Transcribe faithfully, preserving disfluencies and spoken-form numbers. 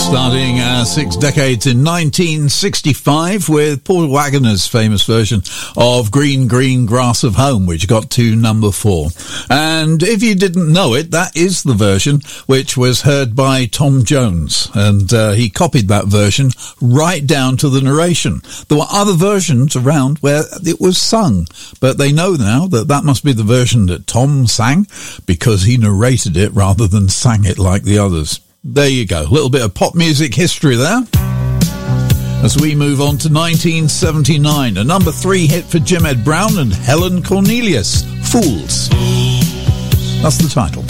Starting uh, six decades in nineteen sixty-five with Paul Wagoner's famous version of Green Green Grass of Home, which got to number four. And if you didn't know it, that is the version which was heard by Tom Jones. And uh, he copied that version right down to the narration. There were other versions around where it was sung, but they know now that that must be the version that Tom sang because he narrated it rather than sang it like the others. There you go. A little bit of pop music history there. As we move on to nineteen seventy-nine, a number three hit for Jim Ed Brown and Helen Cornelius, Fools. That's the title.